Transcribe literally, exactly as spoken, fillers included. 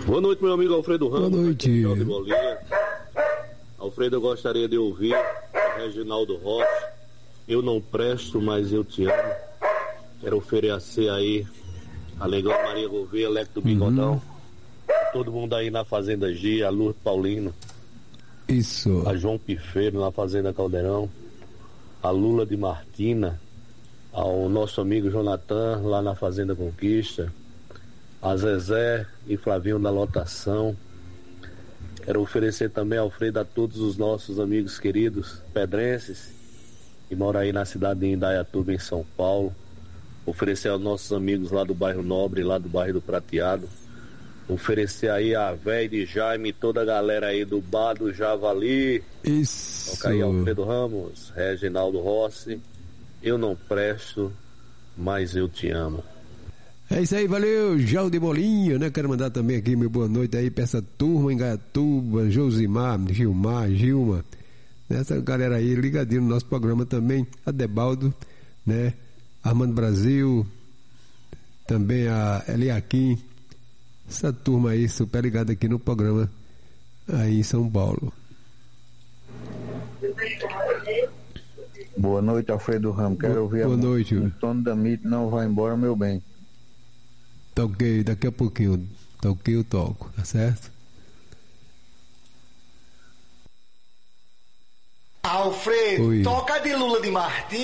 Boa noite, meu amigo Alfredo Ramos. Boa noite. Alfredo, eu gostaria de ouvir o Reginaldo Rossi. Eu não presto, mas eu te amo. Quero oferecer aí a Legal Maria Gouveia, Leque do Bigodão. Uhum. Todo mundo aí na Fazenda G, a Lourdes Paulino. Isso. A João Pifeiro na Fazenda Caldeirão. A Lula de Martina. Ao nosso amigo Jonathan lá na Fazenda Conquista. A Zezé e Flavinho da Lotação. Quero oferecer também, Alfredo, a todos os nossos amigos queridos pedrenses que moram aí na cidade de Indaiatuba, em São Paulo. Oferecer aos nossos amigos lá do bairro Nobre, lá do bairro do Prateado. Oferecer aí a véia de Jaime e toda a galera aí do Bar do Javali. Isso. Toca aí Alfredo Ramos, Reginaldo Rossi. Eu não presto, mas eu te amo. É isso aí, valeu, João de Bolinha, né? Quero mandar também aqui meu boa noite aí pra essa turma em Gaiatuba, Josimar, Gilmar, Gilma, né? Essa galera aí ligadinho no nosso programa também, Adebaldo, né? Armando Brasil, também a Eliakim, essa turma aí super ligada aqui no programa aí em São Paulo. Boa noite, Alfredo Ramos. Quero Boa, ouvir boa a noite. Antônio da Mito, não vai embora, meu bem. Toquei, daqui a pouquinho, toquei o toco, tá certo? Alfredo, Oi. toca de Lula de Martins.